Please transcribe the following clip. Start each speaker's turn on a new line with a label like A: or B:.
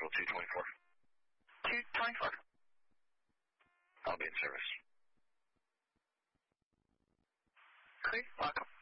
A: Nashville 224.
B: 224.
A: I'll be in service.
B: Great, welcome.